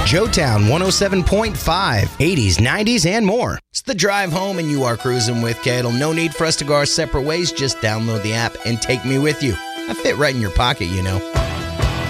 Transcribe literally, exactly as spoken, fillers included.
Joetown one oh seven point five, eighties, nineties, and more. It's the drive home, and you are cruising with Cadel. No need for us to go our separate ways. Just download the app and take me with you. I fit right in your pocket, you know.